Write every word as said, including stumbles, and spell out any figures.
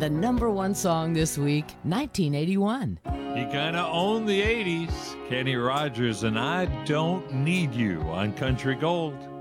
the number one song this week, nineteen eighty-one. He kind of owned the eighties. Kenny Rogers and I Don't Need You on Country Gold.